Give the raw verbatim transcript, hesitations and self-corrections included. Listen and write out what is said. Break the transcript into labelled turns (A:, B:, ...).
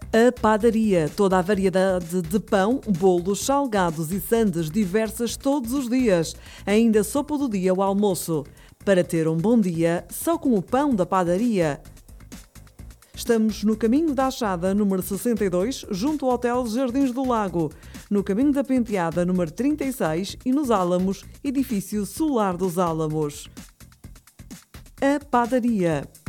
A: A padaria, toda a variedade de pão, bolos, salgados e sandes diversas todos os dias. Ainda sopa do dia ao almoço. Para ter um bom dia, só com o pão da padaria. Estamos no Caminho da Achada, número sessenta e dois, junto ao Hotel Jardins do Lago. No Caminho da Penteada, número trinta e seis e nos Álamos, edifício Solar dos Álamos. A padaria.